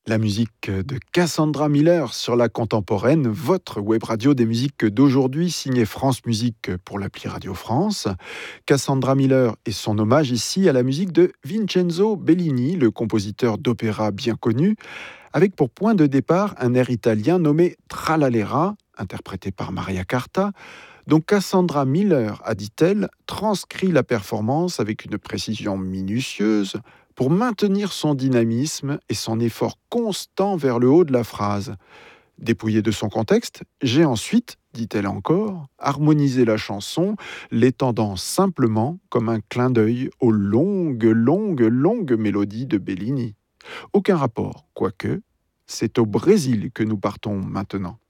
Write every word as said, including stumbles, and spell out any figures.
La musique de Cassandra Miller sur la contemporaine, votre web radio des musiques d'aujourd'hui, signée France Musique pour l'appli Radio France. Cassandra Miller et son hommage ici à la musique de Vincenzo Bellini, le compositeur d'opéra bien connu, avec pour point de départ un air italien nommé Tralalera, interprété par Maria Carta, dont Cassandra Miller, a dit-elle, transcrit la performance avec une précision minutieuse pour maintenir son dynamisme et son effort constant vers le haut de la phrase. Dépouillée de son contexte, j'ai ensuite, dit-elle encore, harmonisé la chanson, l'étendant simplement comme un clin d'œil aux longues, longues, longues mélodies de Bellini. Aucun rapport, quoique, c'est au Brésil que nous partons maintenant.